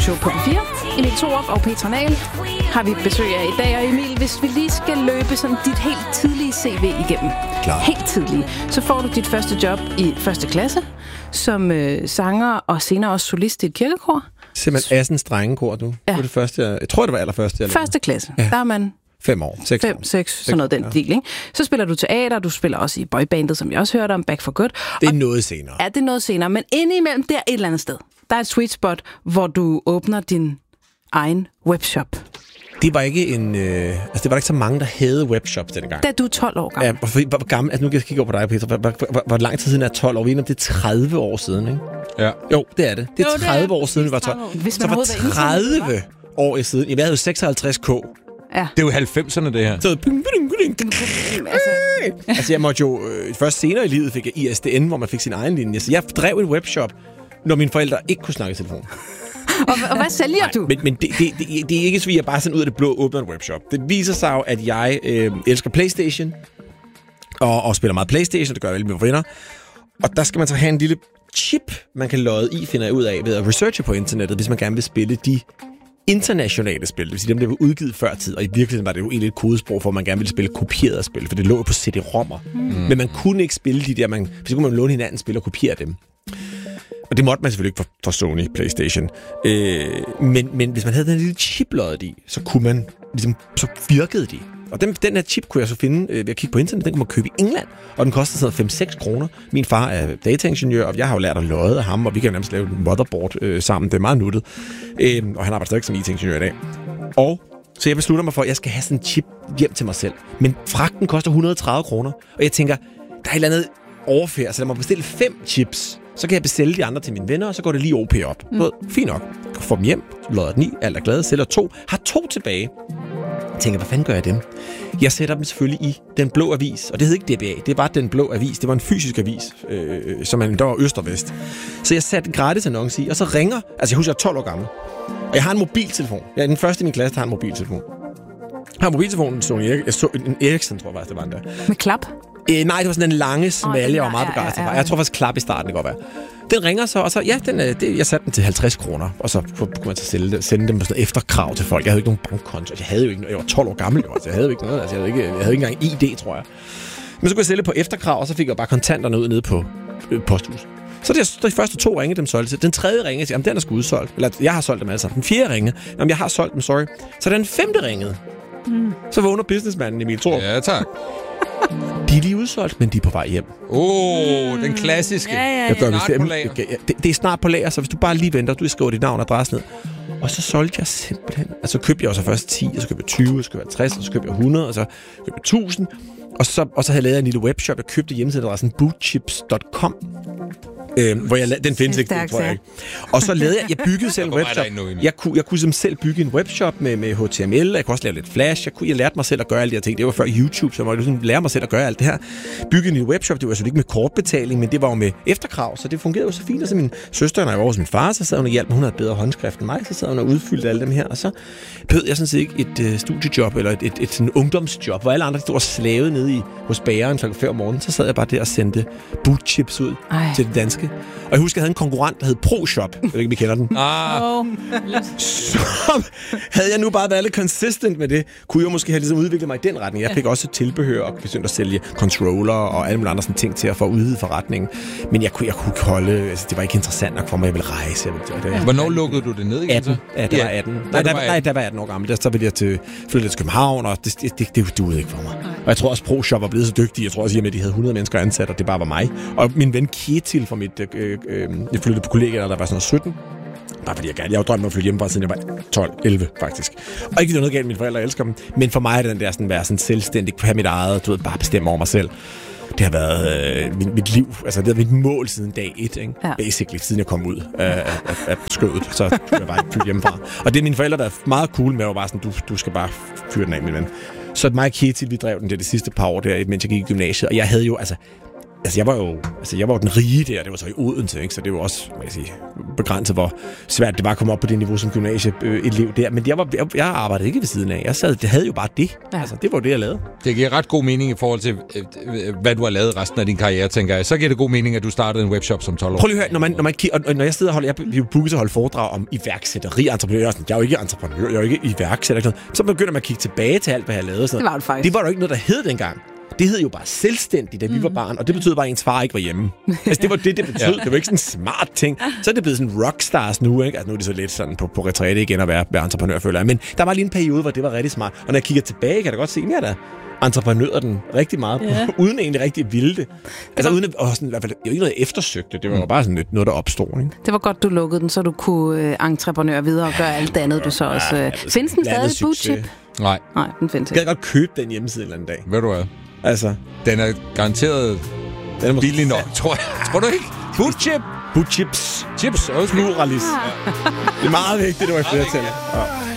Show på P4. Emil Thorup og Petra Nahl har vi besøg af i dag. Og Emil, hvis vi lige skal løbe sådan dit helt tidlige CV igennem. Klar. Helt tidlige. Så får du dit første job i første klasse som sanger og senere også solist i et kirkekor. Simpelthen Assens drengekor, du. Ja. Det var det første, jeg tror, det var allerførste. Første klasse. Ja. Der er man 5 år. 6 år. 6, sådan noget den del, ikke? Så spiller du teater, du spiller også i boybandet, som jeg også hørte om, Back for Good. Det er noget senere. Ja, det er noget senere, men indimellem der et eller andet sted. Der er et sweet spot, hvor du åbner din egen webshop. Det var ikke en... det var ikke så mange, der havde webshops dengang. Da du er 12 år gammel. Ja, hvor gammel... Altså, nu kan jeg kigge over på dig, Peter. Hvor lang tid siden er 12 år? Vi er det er 30 år siden, ikke? Ja. Jo, det er det. Det er 30 år siden, vi var 12. Hvis man så var 30 år siden... Jeg havde jo 56K. Ja. Det er jo 90'erne, det her. Altså, jeg måtte jo... først senere i livet fik jeg ISDN, hvor man fik sin egen linje. Så jeg drev en webshop, når mine forældre ikke kunne snakke i telefon. Og hvad sælger du? Men det er ikke så, at jeg bare sådan ud af det blå åbner en webshop. Det viser sig jo, at jeg elsker PlayStation, og spiller meget PlayStation, det gør jeg vel med mine venner. Og der skal man så have en lille chip, man kan lodde i, finder jeg ud af, ved at researche på internettet, hvis man gerne vil spille de internationale spil. Det vil sige dem, der var udgivet før tid, og i virkeligheden var det jo egentlig et kodesprog for, at man gerne ville spille kopierede spil, for det lå på CD-rommer. Men man kunne ikke spille de der, hvis så kunne man låne hinanden spil og kopiere dem. Og det måtte man selvfølgelig ikke for Sony PlayStation. Men hvis man havde den lille chip loddet i, så kunne man ligesom, så virkede de. Og den her chip kunne jeg så finde ved at kigge på internet. Den kunne man købe i England, og den kostede sådan 5-6 kroner. Min far er dataingeniør, og jeg har jo lært at lodde af ham, og vi kan jo nærmest lave et motherboard sammen. Det er meget nuttet. Og han arbejder stadig som IT-ingeniør i dag. Og så jeg beslutter mig for, at jeg skal have sådan en chip hjem til mig selv. Men fragten koster 130 kroner, og jeg tænker, der er et eller andet overfærd, så lad mig bestille 5 chips. Så kan jeg bestille de andre til mine venner, og så går det lige OP op. Fint nok. Jeg får dem hjem, lodder den i, alt er glade, sælger 2, har 2 tilbage. Jeg tænker, hvad fanden gør jeg dem? Jeg sætter dem selvfølgelig i Den Blå Avis, og det hed ikke DBA, det var Den Blå Avis, det var en fysisk avis, som der var øst og vest. Så jeg satte en gratis annonce i, og så ringer, altså jeg husker, jeg er 12 år gammel, og jeg har en mobiltelefon. Jeg er den første i min klasse, der har en mobiltelefon. Jeg har mobiltelefonen, en Ericsson, tror jeg faktisk, det var en der. Med klap? Nej, det var sådan en lange smalle, jeg var meget begejstret for. Jeg tror faktisk klap i starten, det kan godt være. Den ringer så, og så, ja, jeg satte den til 50 kroner, og så kunne man så sende dem på sådan efterkrav til folk. Jeg havde ikke nogen bankkonto, jeg havde jo ikke, jeg var 12 år gammel, så jeg havde jo ikke noget, altså jeg havde ikke engang ID, tror jeg. Men så kunne jeg sælge på efterkrav, og så fik jeg bare kontanterne ud nede på posthus. Så de første 2 ringe, dem solgte. Den tredje ringe, jamen den er sgu udsolgt. Eller jeg har solgt dem alle sammen. Den 4. ringe, jamen jeg har solgt dem, sorry. Så den 5. ringede. Så vågner businessmanden Emil Thorup. Ja, tak. De er lige udsolgt, men de er på vej hjem. Den klassiske. Ja. Det er snart på lager, så hvis du bare lige venter, du skriver dit navn og adresse ned. Og så solgte jeg simpelthen. Altså købte jeg også først 10, og så købte jeg 20, og så købte jeg 60, og så købte jeg 100, og så købte jeg 1000. Og så havde jeg lavet en lille webshop. Jeg købte hjemmesideadressen bootchips.com. Hvor den findes ikke, tror jeg ikke. Og så lavede jeg byggede selv en webshop. Jeg kunne selv bygge en webshop med HTML. Jeg kunne også lave lidt Flash. Jeg lærte mig selv at gøre alle de her ting. Det var før YouTube, så jeg måtte lære mig selv at gøre alt det her. Bygge en webshop, det var selvfølgelig ikke med kortbetaling, men det var jo med efterkrav, så det fungerede jo så fint. Og så min søster, når jeg var hos min far, så sad hun og hjalp mig. Hun havde bedre håndskrift end mig, så sad hun og udfyldte alle dem her. Og så bød jeg sådan set ikke et studiejob eller et sådan ungdomsjob, hvor alle andre stod og slavede nede hos bageren kl. 5 om morgenen. Så sad jeg bare der og sendte bootchips ud til det danske. Og jeg husker, jeg havde en konkurrent, der hed ProShop. Jeg ved ikke, vi kender den. Så havde jeg nu bare været lidt consistent med det, kunne jeg måske have ligesom udviklet mig i den retning. Jeg fik også tilbehør og begyndte at sælge controller og alle mulige andre sådan ting til at få udvidet forretningen. Men jeg kunne ikke holde, altså det var ikke interessant nok for mig, jeg ville rejse. Hvornår lukkede du det ned igen? 18. Ja, det var 18. Nej, der var 18 år gammel. Så ville jeg flytte til København, og det duede ikke for mig. Og jeg tror også, ProShop var blevet så dygtig. Jeg tror også, at de havde 100 mennesker ansat, og det bare var mig. Og min ven Ketil fra mit... jeg flyttede på kollegaer, der var sådan 17. Bare fordi jeg har drømt om at flytte hjemmefra, siden jeg var 12-11 faktisk. Og ikke noget galt, mine forældre elsker dem. Men for mig er det den der sådan, være sådan selvstændig, have mit eget, du ved, bare bestemme over mig selv. Det har været mit liv, altså det har været mit mål siden dag 1, ikke? Ja. Basically, siden jeg kom ud af skødet, så kunne jeg bare flytte hjemmefra. Og det er mine forældre, der er meget cool med, at bare sådan, du skal bare fyre den af, min ven. Så mig og Ketil, vi drev den det sidste par år der, mens jeg gik i gymnasiet, og jeg havde jo, altså, Altså, jeg var jo den rige der, det var så i Odense, ikke? Så det var også, man kan sige, begrænset, hvor svært det var at komme op på det niveau som gymnasieelev der. Men jeg arbejdede ikke ved siden af. Jeg havde jo bare det. Ja. Altså, det var det, jeg lavede. Det giver ret god mening i forhold til, hvad du har lavet resten af din karriere, tænker jeg. Så giver det god mening, at du startede en webshop som 12 år. Prøv lige at høre, når jeg sidder og holder, jeg bliver booket til at holde foredrag om iværksætteri, entreprenør. Jeg er jo ikke entreprenør, jeg er jo ikke iværksætter. Så begynder man at kigge tilbage til alt, hvad jeg lavede. Det var det faktisk. Det var jo ikke noget, der hed dengang. Det hed jo bare selvstændigt, da vi var barn, og det betød bare, at ens far ikke var hjemme. Altså, det var det betød. Ja. Det var ikke sådan en smart ting. Så er det blevet sådan rockstars nu, ikke? Altså, nu er det så lidt sådan på retræte igen at være entreprenør, føler jeg. Men der var lige en periode, hvor det var rigtig smart. Og når jeg kigger tilbage, kan jeg da godt se, at jeg entreprenører den rigtig meget på, uden egentlig rigtig ville det. Altså uden at, sådan, i hvert fald, ikke noget, jeg eftersøgte. Det var bare sådan lidt noget, der opstod. Ikke? Det var godt, du lukkede den, så du kunne entreprenør videre og gøre alt det andet, du så også... Findes den stadig, Bootchip? Nej, den findes ikke. Jeg kan godt købe den hjemmeside en eller anden dag. Ved du hvad? Altså, den er garanteret billig nok, tror jeg. Tror du ikke? Bootchip? Bootchips. Chips, også pluralis. Det er meget vigtigt, det var i flertal. Ja.